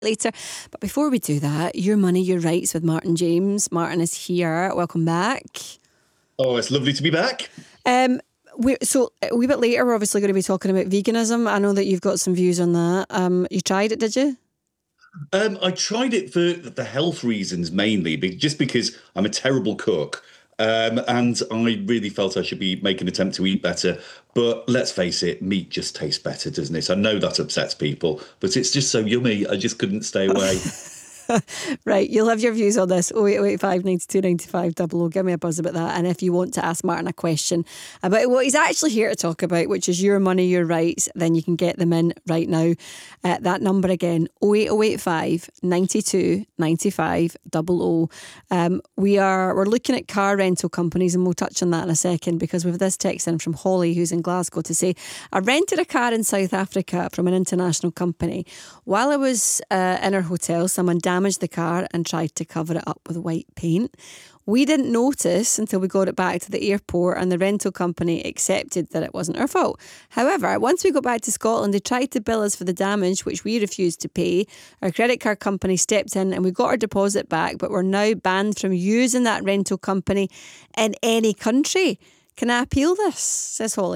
later. But before we do that, Your Money, Your Rights with Martin James. Martin is here. Welcome back. Oh, it's lovely to be back. So a wee bit later, we're obviously going to be talking about veganism. I know that you've got some views on that. You tried it, did you? I tried it for the health reasons mainly, just because I'm a terrible cook. And I really felt I should be making an attempt to eat better. But let's face it, meat just tastes better, doesn't it? I know that upsets people, but it's just so yummy. I just couldn't stay away. Right, you'll have your views on this. 08085 92 95 00. Give me a buzz about that. And if you want to ask Martin a question about what he's actually here to talk about, which is your money, your rights, then you can get them in right now. That number again, 08085 92 95 00. We're looking at car rental companies, and we'll touch on that in a second, because we have this text in from Holly, who's in Glasgow, to say, I rented a car in South Africa from an international company. While I was in our hotel, someone damaged the car and tried to cover it up with white paint. We didn't notice until we got it back to the airport, and the rental company accepted that it wasn't our fault. However, once we got back to Scotland, they tried to bill us for the damage, which we refused to pay. Our credit card company stepped in and we got our deposit back, but we're now banned from using that rental company in any country. Can I appeal this? Says Holly.